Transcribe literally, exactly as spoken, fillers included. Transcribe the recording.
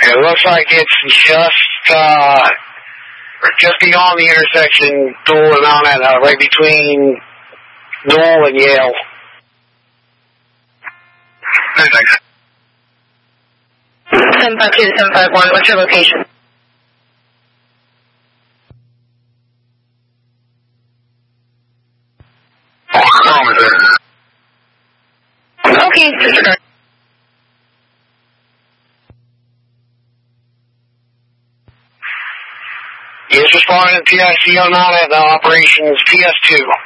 It looks like it's just uh, just beyond the intersection, Dual and Mount Etna, right between Dual and Yale. seven five two to seven five one, what's your location? Okay, disregard. Yes, responding to P I C on Mount Etna, operations P S two.